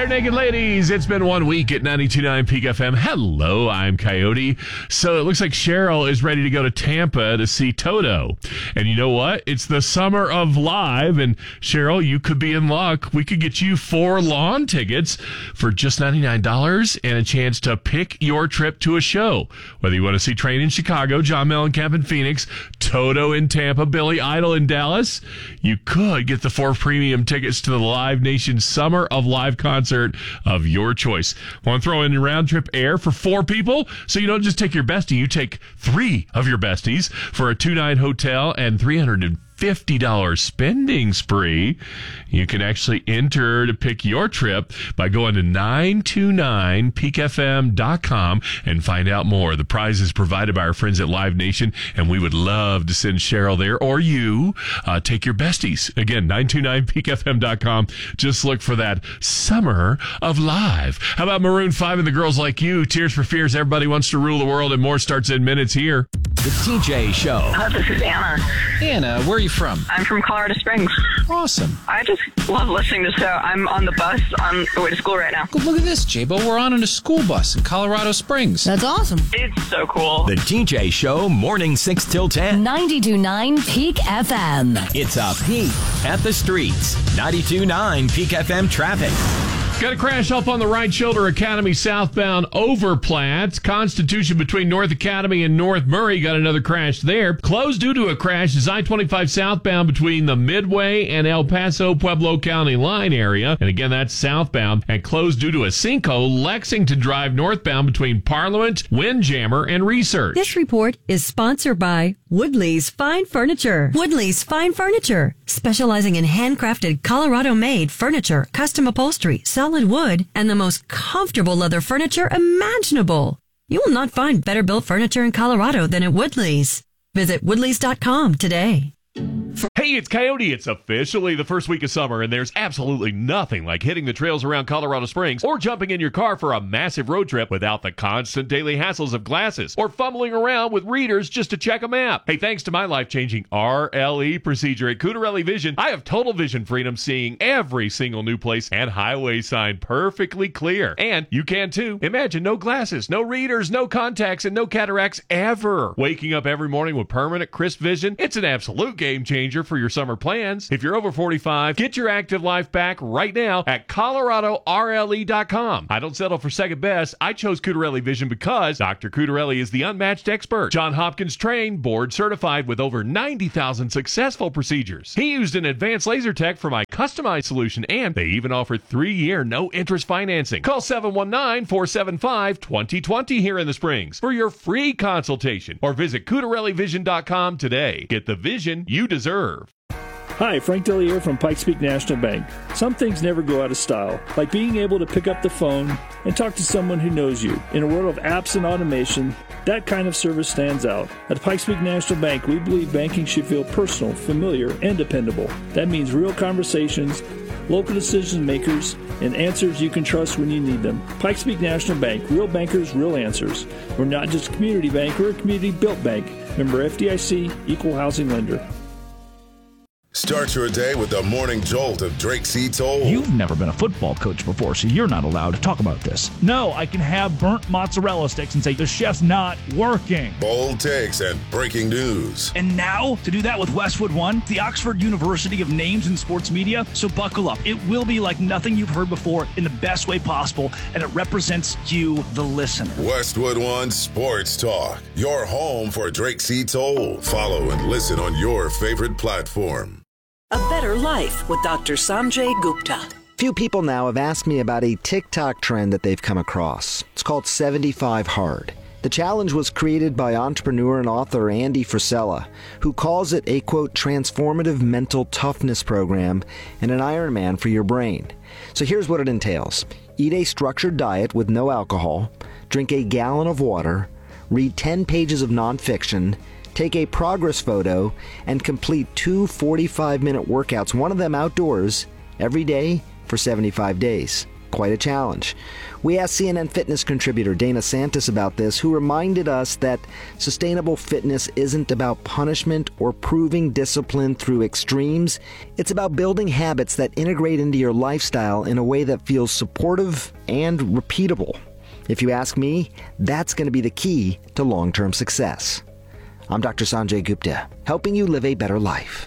there, naked ladies. It's been 1 week at 92.9 Peak FM. Hello, I'm Coyote. So it looks like Cheryl is ready to go to Tampa to see Toto. And you know what? It's the summer of live. And Cheryl, you could be in luck. We could get you 4 lawn tickets for just $99 and a chance to pick your trip to a show. Whether you want to see Train in Chicago, John Mellencamp in Phoenix, Toto in Tampa, Billy Idol in Dallas, you could get the 4 premium tickets to the Live Nation Summer of Live concert of your choice. Want to throw in round trip air for 4 people? So you don't just take your bestie, you take 3 of your besties for a 2-night hotel and $350 spending spree. You can actually enter to pick your trip by going to 929peakfm.com and find out more. The prize is provided by our friends at Live Nation, and we would love to send Cheryl there, or you take your besties. Again, 929peakfm.com. Just look for that Summer of Live. How about Maroon 5 and the Girls Like You? Tears for Fears, Everybody Wants to Rule the World, and more starts in minutes here. The TJ Show. This is Anna. Anna, where are you from? I'm from Colorado Springs. Awesome. I just love listening to the show. I'm on the bus on the way to school right now. Look at this, J-Bo. We're on a school bus in Colorado Springs. That's awesome. It's so cool. The TJ Show, morning 6 till 10. 92.9 Peak FM. It's a peek at the streets. 92.9 Peak FM traffic. Got a crash up on the right shoulder, Academy southbound over Platte. Constitution between North Academy and North Murray got another crash there. Closed due to a crash is I-25 southbound between the Midway and El Paso Pueblo County line area. And again, that's southbound. And closed due to a sinkhole, Lexington Drive northbound between Parliament, Windjammer, and Research. This report is sponsored by Woodley's Fine Furniture. Woodley's Fine Furniture, specializing in handcrafted Colorado-made furniture, custom upholstery, solid wood, and the most comfortable leather furniture imaginable. You will not find better built furniture in Colorado than at Woodley's. Visit woodleys.com today. Hey, it's Coyote. It's officially the first week of summer, and there's absolutely nothing like hitting the trails around Colorado Springs or jumping in your car for a massive road trip without the constant daily hassles of glasses or fumbling around with readers just to check a map. Hey, thanks to my life-changing RLE procedure at Cutarelli Vision, I have total vision freedom, seeing every single new place and highway sign perfectly clear. And you can too. Imagine no glasses, no readers, no contacts, and no cataracts ever. Waking up every morning with permanent crisp vision, it's an absolute game changer for your summer plans. If you're over 45, get your active life back right now at ColoradoRLE.com. I don't settle for second best. I chose Cutarelli Vision because Dr. Cutarelli is the unmatched expert. John Hopkins trained, board certified with over 90,000 successful procedures. He used an advanced laser tech for my customized solution, and they even offer 3-year no-interest financing. Call 719-475-2020 here in the Springs for your free consultation, or visit CutarelliVision.com today. Get the vision you deserve. Hi, Frank Dellier from Pikes Peak National Bank. Some things never go out of style, like being able to pick up the phone and talk to someone who knows you. In a world of apps and automation, that kind of service stands out. At Pikes Peak National Bank, we believe banking should feel personal, familiar, and dependable. That means real conversations, local decision makers, and answers you can trust when you need them. Pikes Peak National Bank, real bankers, real answers. We're not just a community bank, we're a community-built bank. Member FDIC, equal housing lender. Start your day with the morning jolt of Drake C. Toll. You've never been a football coach before, so you're not allowed to talk about this. No, I can have burnt mozzarella sticks and say the chef's not working. Bold takes and breaking news. And now, to do that with Westwood One, the Oxford University of Names in Sports Media. So buckle up. It will be like nothing you've heard before in the best way possible, and it represents you, the listener. Westwood One Sports Talk, your home for Drake C. Toll. Follow and listen on your favorite platform. A Better Life with Dr. Sanjay Gupta. Few people now have asked me about a TikTok trend that they've come across. It's called 75 Hard. The challenge was created by entrepreneur and author Andy Frisella, who calls it a, quote, transformative mental toughness program and an Ironman for your brain. So here's what it entails. Eat a structured diet with no alcohol, drink a gallon of water, read 10 pages of nonfiction, take a progress photo, and complete 2 45-minute workouts, one of them outdoors, every day for 75 days. quite a challenge. We asked CNN Fitness contributor Dana Santis about this, who reminded us that sustainable fitness isn't about punishment or proving discipline through extremes. It's about building habits that integrate into your lifestyle in a way that feels supportive and repeatable. If you ask me, that's going to be the key to long-term success. I'm Dr. Sanjay Gupta, helping you live a better life.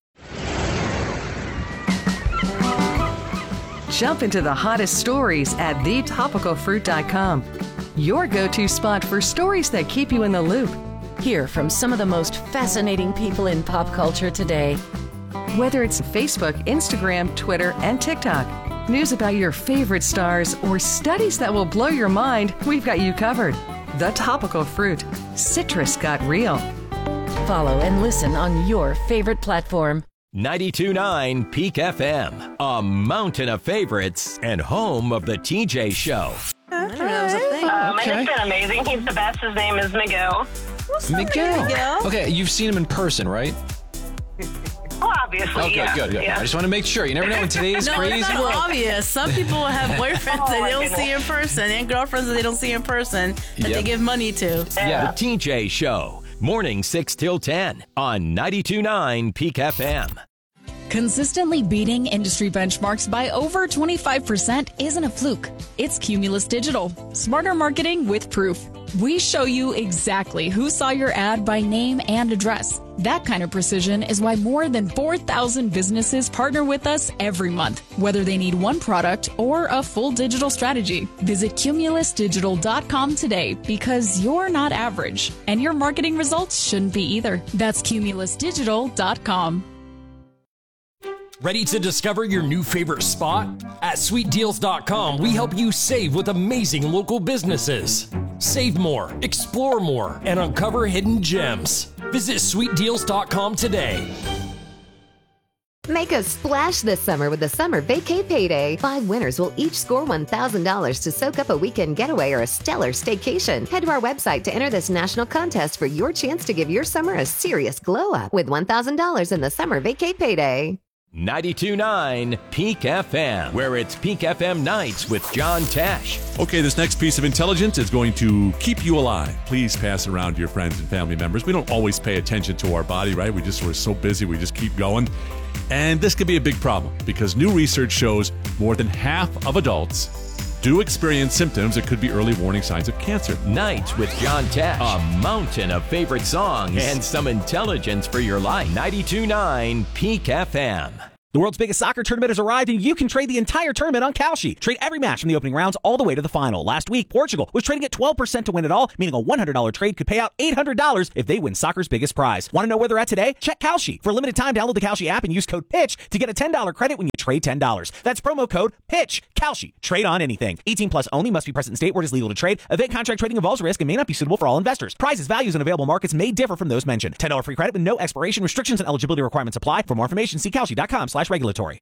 Jump into the hottest stories at thetopicalfruit.com. Your go-to spot for stories that keep you in the loop. Hear from some of the most fascinating people in pop culture today. Whether it's Facebook, Instagram, Twitter, and TikTok, news about your favorite stars, or studies that will blow your mind, we've got you covered. The Topical Fruit. Citrus got real. Follow and listen on your favorite platform. 92.9 Peak FM, a mountain of favorites and home of the TJ Show. My nick's been amazing. He's the best. His name is Miguel. Miguel. Okay, you've seen him in person, right? Oh, obviously, okay, yeah. Good. Yeah. I just want to make sure. You never know in today's crazy It's world. obvious. Some people have boyfriends that they don't see in person and girlfriends that they don't see in person that they give money to. The TJ Show, morning 6 till 10 on 92.9 Peak FM. Consistently beating industry benchmarks by over 25% isn't a fluke. It's Cumulus Digital. Smarter marketing with proof. We show you exactly who saw your ad by name and address. That kind of precision is why more than 4,000 businesses partner with us every month, whether they need one product or a full digital strategy. Visit cumulusdigital.com today because you're not average, and your marketing results shouldn't be either. That's cumulusdigital.com. Ready to discover your new favorite spot? At sweetdeals.com, we help you save with amazing local businesses. Save more, explore more, and uncover hidden gems. Visit sweetdeals.com today. Make a splash this summer with the Summer Vacay Payday. 5 winners will each score $1,000 to soak up a weekend getaway or a stellar staycation. Head to our website to enter this national contest for your chance to give your summer a serious glow up with $1,000 in the Summer Vacay Payday. 92.9 Peak FM, where it's Peak FM Nights with John Tesh. Okay, this next piece of intelligence is going to keep you alive. Please pass it around to your friends and family members. We don't always pay attention to our body, right? We're so busy, we just keep going. And this could be a big problem because new research shows more than half of adults do experience symptoms that could be early warning signs of cancer. Nights with John Tesh, a mountain of favorite songs and some intelligence for your life. 92.9 Peak FM. The world's biggest soccer tournament has arrived, and you can trade the entire tournament on Kalshi. Trade every match from the opening rounds all the way to the final. Last week, Portugal was trading at 12% to win it all, meaning a $100 trade could pay out $800 if they win soccer's biggest prize. Want to know where they're at today? Check Kalshi. For a limited time, download the Kalshi app and use code PITCH to get a $10 credit when you trade $10. That's promo code PITCH. Kalshi. Trade on anything. 18 plus only. Must be present in state where it is legal to trade. Event contract trading involves risk and may not be suitable for all investors. Prizes, values, and available markets may differ from those mentioned. $10 free credit with no expiration. Restrictions and eligibility requirements apply. For more information, see Kalshi.com/regulatory.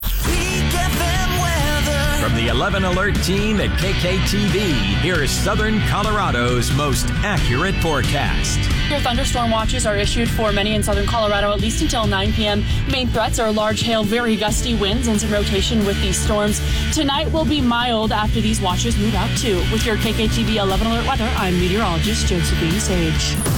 From the 11 Alert team at KKTV, here's Southern Colorado's most accurate forecast. Your thunderstorm watches are issued for many in southern Colorado at least until 9 p.m. Main threats are large hail, very gusty winds, and some rotation with these storms. Tonight will be mild after these watches move out too. With your KKTV 11 Alert weather, I'm meteorologist Josephine Sage.